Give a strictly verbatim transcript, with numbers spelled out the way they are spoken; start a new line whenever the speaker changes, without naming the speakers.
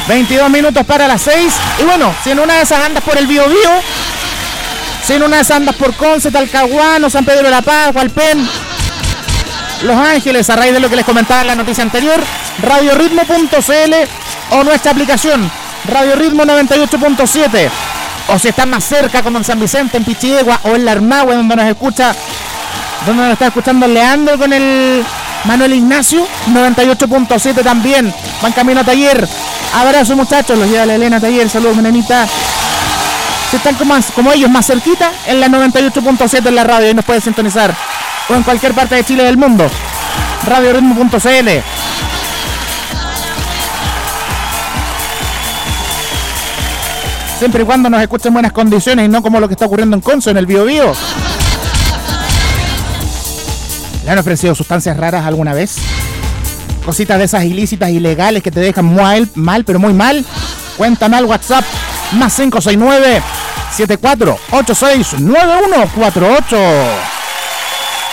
veintidós minutos para las seis. Y bueno, si en una de esas andas por el Biobío, si en una de esas andas por Conce, Talcahuano, San Pedro de la Paz, Hualpén, Los Ángeles, a raíz de lo que les comentaba en la noticia anterior, radio ritmo punto c l o nuestra aplicación Radio Ritmo noventa y ocho punto siete. O si están más cerca, como en San Vicente, en Pichigua o en La Armagua, donde nos escucha, donde nos está escuchando Leandro con el Manuel Ignacio, noventa y ocho punto siete también. Van camino a Taller. Abrazo, muchachos, los lleva la Elena a Taller. Saludos, menenita. Si están como, como ellos más cerquita, en la noventa y ocho punto siete en la radio, y nos pueden sintonizar. O en cualquier parte de Chile y del mundo. radio ritmo punto c l. Siempre y cuando nos escuchen en buenas condiciones y no como lo que está ocurriendo en Conce, en el Biobío. ¿Le han ofrecido sustancias raras alguna vez? Cositas de esas ilícitas, ilegales, que te dejan mal, mal pero muy mal. Cuéntame al WhatsApp, más cinco seis nueve, siete cuatro ocho seis, nueve uno cuatro ocho.